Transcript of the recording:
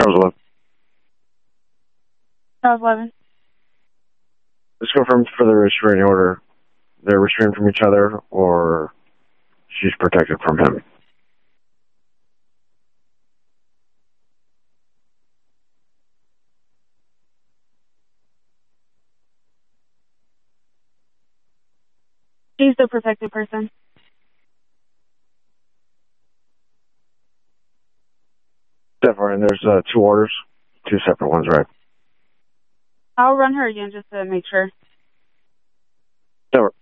Charles 11. Charles 11. Just confirm for the restraining order. They're restrained from each other, or she's protected from him. She's the protected person. Definitely, and there's 2 orders, 2 separate ones, right? I'll run her again just to make sure. Never.